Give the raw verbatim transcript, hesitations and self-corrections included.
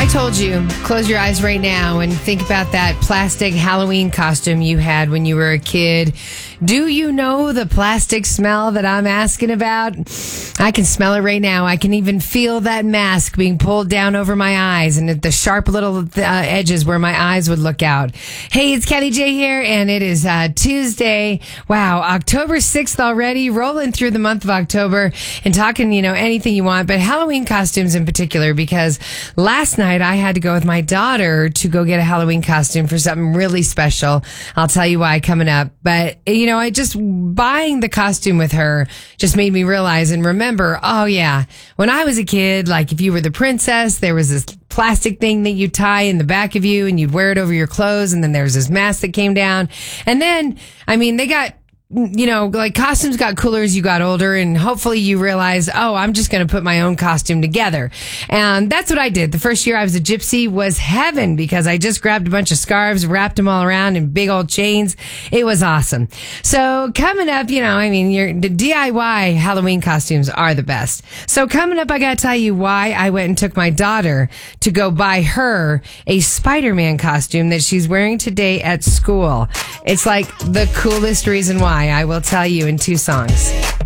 I told you, close your eyes right now and think about that plastic Halloween costume you had when you were a kid. Do you know the plastic smell that I'm asking about? I can smell it right now. I can even feel that mask being pulled down over my eyes and the sharp little uh, edges where my eyes would look out. Hey, it's Kenny J here, and it is uh, Tuesday. Wow, October sixth already, rolling through the month of October and talking, you know, anything you want, but Halloween costumes in particular, because last night I had to go with my daughter to go get a Halloween costume for something really special. I'll tell you why coming up. But, you know, I just buying the costume with her just made me realize and remember, oh yeah, when I was a kid, like if you were the princess, there was this plastic thing that you tie in the back of you and you'd wear it over your clothes. And then there was this mask that came down. And then, I mean, they got, you know, like costumes got cooler as you got older, and hopefully you realize, oh, I'm just going to put my own costume together. And that's what I did. The first year I was a gypsy was heaven, because I just grabbed a bunch of scarves, wrapped them all around in big old chains. It was awesome. So coming up, you know, I mean, your the D I Y Halloween costumes are the best. So coming up, I got to tell you why I went and took my daughter to go buy her a Spider-Man costume that she's wearing today at school. It's like the coolest reason why. I will tell you in two songs.